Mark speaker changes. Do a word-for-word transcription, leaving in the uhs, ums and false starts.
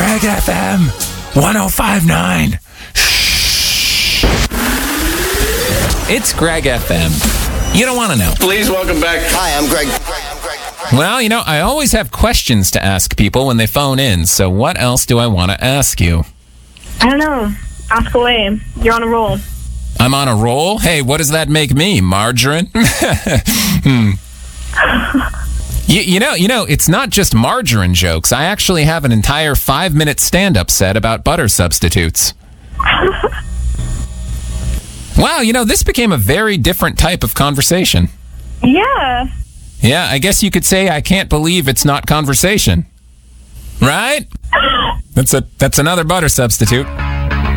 Speaker 1: Greg F M one oh five point nine. It's Greg F M. You don't want to know.
Speaker 2: Please welcome back.
Speaker 3: Hi, I'm Greg.
Speaker 1: Well, you know, I always have questions to ask people when they phone in, so what else do I want to ask you?
Speaker 4: I don't know. Ask away. You're on a roll.
Speaker 1: I'm on a roll? Hey, what does that make me? Margarine? hmm. you, you know, you know, it's not just margarine jokes. I actually have an entire five-minute stand-up set about butter substitutes. Wow, you know, this became a very different type of conversation.
Speaker 4: Yeah.
Speaker 1: Yeah, I guess you could say I can't believe it's not conversation. Right? That's a that's another butter substitute.